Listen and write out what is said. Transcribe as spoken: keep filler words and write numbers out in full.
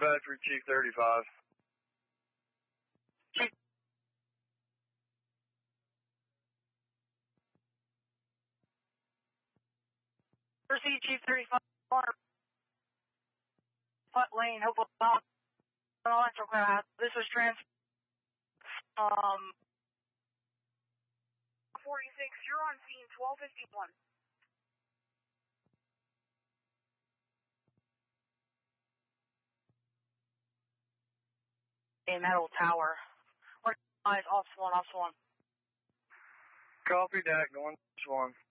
Factory, Chief thirty-five. Chief. Proceed, Chief thirty-five. Putt lane, hopefully not. This was trans. Um. forty-six, you're on scene, twelve fifty-one. A metal tower. Eyes off Swan, off Swan. Copy that, going Swan.